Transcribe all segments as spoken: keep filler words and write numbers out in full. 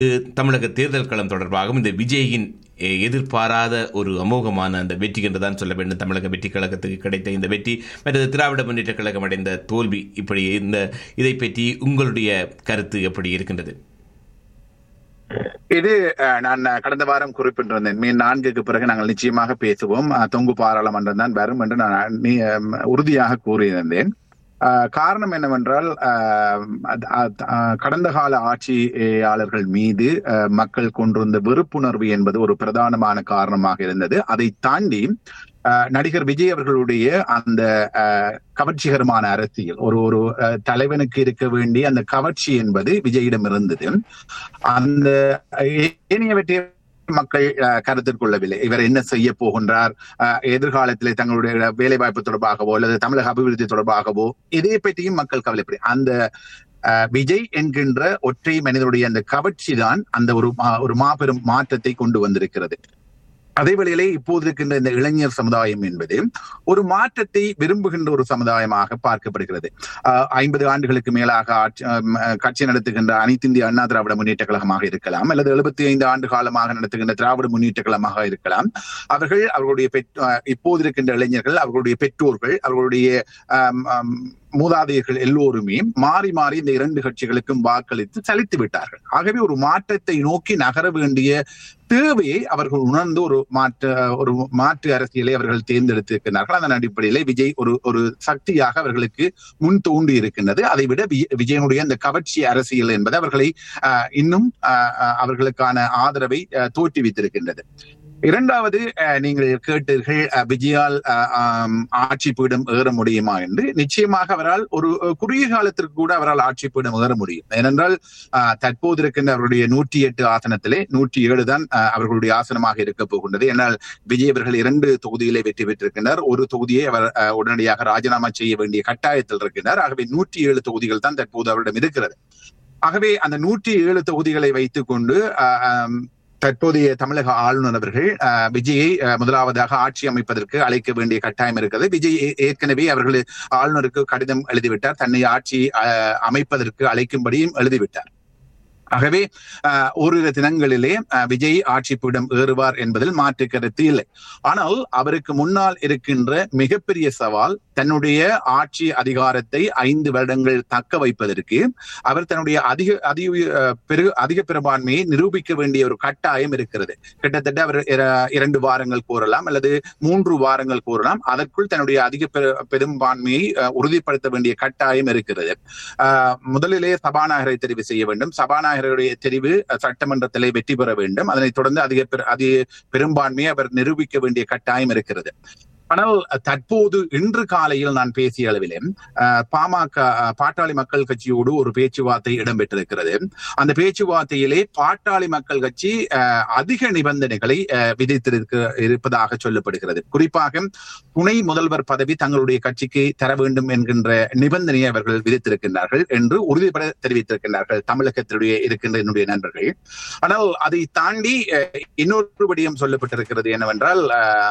தமிழக தேர்தல் களம் தொடர்பாகவும் இந்த விஜயின் எதிர்பாராத ஒரு அமோகமான அந்த வெற்றி என்றுதான் சொல்ல வேண்டும். தமிழக வெற்றி கழகத்துக்கு கிடைத்த இந்த வெற்றி மற்றது திராவிட முன்னேற்ற கழகம் அடைந்த தோல்வி, இப்படி இந்த இதை பற்றி உங்களுடைய கருத்து எப்படி இருக்கின்றது? இது நான் கடந்த வாரம் குறிப்பிட்டிருந்தேன். மே நான்குக்கு பிறகு நாங்கள் நிச்சயமாக பேசுவோம், தொங்கு பாராளுமன்றம் தான் வரும் என்று நான் உறுதியாக கூறியிருந்தேன். காரணம் என்னவென்றால், கடந்த கால ஆட்சியாளர்கள் மீது மக்கள் கொண்டிருந்த வெறுப்புணர்வு என்பது ஒரு பிரதானமான காரணமாக இருந்தது. அதை தாண்டி நடிகர் விஜய் அவர்களுடைய அந்த கவர்ச்சிகரமான அரசியல், ஒரு ஒரு தலைவனுக்கு இருக்க வேண்டிய அந்த கவர்ச்சி என்பது விஜயிடம் இருந்தது. அந்த ஏனையவற்றை மக்கள் கருத்தில் கொள்ளவில்லை. இவர் என்ன செய்ய போகின்றார், எதிர்காலத்திலே தங்களுடைய வேலை வாய்ப்பு தொடர்பாகவோ அல்லது தமிழக அபிவிருத்தி தொடர்பாகவோ இதை பற்றியும் மக்கள் கவலைப்படி. அந்த விஜய் என்கின்ற ஒற்றை மனிதனுடைய அந்த கவர்ச்சி தான் அந்த ஒரு ஒரு மாபெரும் மாற்றத்தை கொண்டு வந்திருக்கிறது. அதே வேளையிலே இப்போது இருக்கின்ற இந்த இளைஞர் சமுதாயம் என்பது ஒரு மாற்றத்தை விரும்புகின்ற ஒரு சமுதாயமாக பார்க்கப்படுகிறது. ஆஹ் ஐம்பது ஆண்டுகளுக்கு மேலாக கட்சி நடத்துகின்ற அனைத்து இந்திய அண்ணா திராவிட முன்னேற்ற கழகமாக இருக்கலாம், அல்லது எழுபத்தி ஐந்து ஆண்டு காலமாக நடத்துகின்ற திராவிட முன்னேற்ற கழகமாக இருக்கலாம். அவர்கள் அவர்களுடைய இப்போது இருக்கின்ற இளைஞர்கள், அவர்களுடைய பெற்றோர்கள், அவர்களுடைய மூதாதையர்கள் எல்லோருமே மாறி மாறி இந்த இரண்டு கட்சிகளுக்கும் வாக்களித்து சலித்து விட்டார்கள். ஆகவே ஒரு மாற்றத்தை நோக்கி நகர வேண்டிய தேவையை அவர்கள் உணர்ந்து ஒரு மாற்று ஒரு மாற்று அரசியலை அவர்கள் தேர்ந்தெடுத்திருக்கிறார்கள். அதன் அடிப்படையிலே விஜய் ஒரு ஒரு சக்தியாக அவர்களுக்கு முன் தோன்றி இருக்கின்றது. அதை விட விஜயனுடைய அந்த கவர்ச்சி அரசியல் என்பது அவர்களை அஹ் இன்னும் அஹ் அவர்களுக்கான ஆதரவை தோற்றுவித்திருக்கின்றது. இரண்டாவது, நீங்கள் கேட்டீர்கள் விஜயால் ஆட்சி பீடம் ஏற முடியுமா என்று. நிச்சயமாக அவரால் ஒரு குறுகிய காலத்திற்கு கூட அவரால் ஆட்சி பீடம் ஏற முடியும். ஏனென்றால் தற்போது இருக்கின்ற அவருடைய நூற்றி எட்டு ஆசனத்திலே நூற்றி ஏழு தான் அவர்களுடைய ஆசனமாக இருக்க போகின்றது. ஏனால் விஜய் அவர்கள் இரண்டு தொகுதியிலே வெற்றி பெற்றிருக்கின்றார். ஒரு தொகுதியை அவர் உடனடியாக ராஜினாமா செய்ய வேண்டிய கட்டாயத்தில் இருக்கின்றார். ஆகவே நூற்றி ஏழு தொகுதிகள் தான் தற்போது அவரிடம் இருக்கிறது. ஆகவே அந்த நூற்றி ஏழு தொகுதிகளை வைத்துக் கொண்டு தற்போதைய தமிழக ஆளுநர் அவர்கள் விஜயை முதலாவதாக ஆட்சி அமைப்பதற்கு அழைக்க வேண்டிய கட்டாயம் இருக்கிறது. விஜய் ஏற்கனவே அவர்கள் ஆளுநருக்கு கடிதம் எழுதிவிட்டார், தன்னை ஆட்சி அமைப்பதற்கு அழைக்கும்படியும் எழுதிவிட்டார். ஆகவே ஓரிரு தினங்களிலே விஜய் ஆட்சி பீடம் ஏறுவார் என்பதில் மாற்று கருத்து இல்லை. ஆனால் அவருக்கு முன்னால் இருக்கின்ற மிகப்பெரிய சவால் தன்னுடைய ஆட்சி அதிகாரத்தை ஐந்து வருடங்கள் தக்க வைப்பதற்கு அவர் தன்னுடைய அதிக அதிக பெரு அதிக பெரும்பான்மையை நிரூபிக்க வேண்டிய ஒரு கட்டாயம் இருக்கிறது. கிட்டத்தட்ட அவர் இரண்டு வாரங்கள் கூறலாம் அல்லது மூன்று வாரங்கள் கூறலாம். அதற்குள் தன்னுடைய அதிக பெரும்பான்மையை உறுதிப்படுத்த வேண்டிய கட்டாயம் இருக்கிறது. ஆஹ் முதலிலே சபாநாயகரை தெரிவு செய்ய வேண்டும். சபாநாயகர் தெரிவு சட்டமன்றத்திலே வெற்றி பெற வேண்டும். அதனைத் தொடர்ந்து அதிக அதிக பெரும்பான்மையை அவர் நிரூபிக்க வேண்டிய கட்டாயம் இருக்கிறது. ஆனால் தற்போது இன்று காலையில் நான் பேசிய அளவிலே பாமக பாட்டாளி மக்கள் கட்சியோடு ஒரு பேச்சுவார்த்தை இடம்பெற்றிருக்கிறது. அந்த பேச்சுவார்த்தையிலே பாட்டாளி மக்கள் கட்சி அதிக நிபந்தனைகளை விதித்திருக்க இருப்பதாக சொல்லப்படுகிறது. குறிப்பாக துணை முதல்வர் பதவி தங்களுடைய கட்சிக்கு தர வேண்டும் என்கின்ற நிபந்தனையை அவர்கள் விதித்திருக்கின்றார்கள் என்று உறுதிபட தெரிவித்திருக்கின்றார்கள் தமிழகத்தினுடைய இருக்கின்ற என்னுடைய நண்பர்கள். ஆனால் அதை தாண்டி இன்னொரு விடயம் சொல்லப்பட்டிருக்கிறது என்னவென்றால்,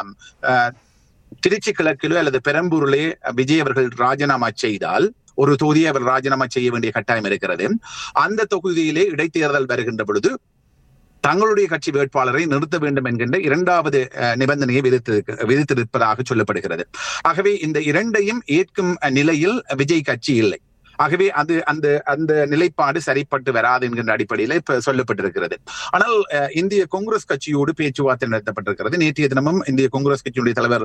திருச்சி கிழக்கிலோ அல்லது பெரம்பூரிலே விஜய் அவர்கள் ராஜினாமா செய்தால் ஒரு தொகுதியை அவர் ராஜினாமா செய்ய வேண்டிய கட்டாயம் இருக்கிறது. அந்த தொகுதியிலே இடைத்தேர்தல் வருகின்ற பொழுது தங்களுடைய கட்சி வேட்பாளரை நிறுத்த வேண்டும் என்கின்ற இரண்டாவது நிபந்தனையை விதித்து விதித்திருப்பதாக சொல்லப்படுகிறது. ஆகவே இந்த இரண்டையும் ஏற்கும் நிலையில் விஜய் கட்சி இல்லை. ஆகவே அது அந்த அந்த நிலைப்பாடு சரிப்பட்டு வராது என்கின்ற அடிப்படையில் இப்ப சொல்லப்பட்டிருக்கிறது. ஆனால் இந்திய காங்கிரஸ் கட்சியோடு பேச்சுவார்த்தை நடத்தப்பட்டிருக்கிறது. நேற்றைய தினமும் இந்திய காங்கிரஸ் கட்சியுடைய தலைவர்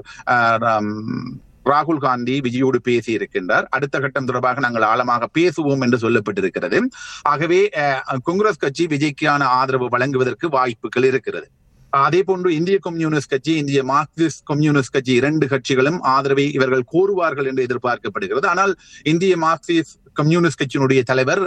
ராகுல் காந்தி விஜயோடு பேசி இருக்கின்றார். அடுத்த கட்டம் தொடர்பாக நாங்கள் ஆழமாக பேசுவோம் என்று சொல்லப்பட்டிருக்கிறது. ஆகவே காங்கிரஸ் கட்சி விஜய்க்கான ஆதரவு வழங்குவதற்கு வாய்ப்புகள் இருக்கிறது. அதே போன்று இந்திய கம்யூனிஸ்ட் கட்சி, இந்திய மார்க்சிஸ்ட் கம்யூனிஸ்ட் கட்சி இரண்டு கட்சிகளும் ஆதரவை இவர்கள் கோருவார்கள் என்று எதிர்பார்க்கப்படுகிறது. ஆனால் இந்திய மார்க்சிஸ்ட் கம்யூனிஸ்ட் கட்சியினுடைய தலைவர்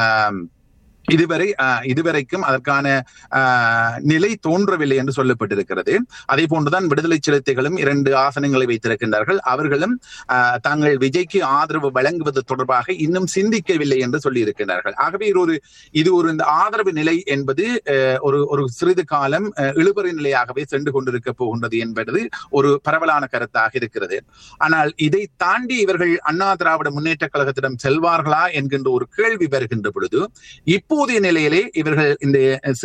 இதுவரை இதுவரைக்கும் அதற்கான நிலை தோன்றவில்லை என்று சொல்லப்பட்டிருக்கிறது. அதே போன்றுதான் விடுதலை சிறுத்தைகளும் இரண்டு ஆசனங்களை வைத்திருக்கின்றார்கள். அவர்களும் தாங்கள் விஜய்க்கு ஆதரவு வழங்குவது தொடர்பாக இன்னும் சிந்திக்கவில்லை என்று சொல்லி இருக்கின்றார்கள். ஆகவே ஒரு இது ஒரு இந்த ஆதரவு நிலை என்பது ஒரு ஒரு சிறிது காலம் இழுபறி நிலையாகவே சென்று கொண்டிருக்க போகின்றது என்பது ஒரு பரவலான கருத்தாக இருக்கிறது. ஆனால் இதை தாண்டி இவர்கள் அண்ணா திராவிட முன்னேற்ற கழகத்திடம் செல்வார்களா என்கின்ற ஒரு கேள்வி வருகின்ற பொழுது இப்போ தற்போதைய நிலையிலே இவர்கள் இந்த